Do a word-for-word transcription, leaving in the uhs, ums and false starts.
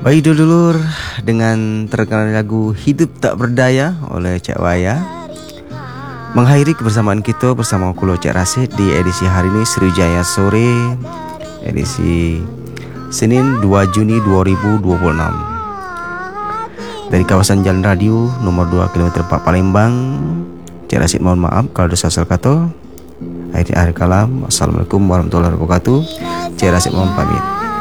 Baik dulur, dengan terkenal lagu Hidup Tak Berdaya oleh Cak Waya, mengakhiri kebersamaan kita bersama Kulo Cak Rasid di edisi hari ini Sriwijaya Sore, edisi Senin dua Juni dua ribu dua puluh enam. Dari kawasan Jalan Radio nomor dua kilometer empat Palembang, Cak Rasid mohon maaf kalau ada salah kata. Akhir akhir kalam. Assalamualaikum warahmatullahi wabarakatuh. Cak Rasid mohon pamit.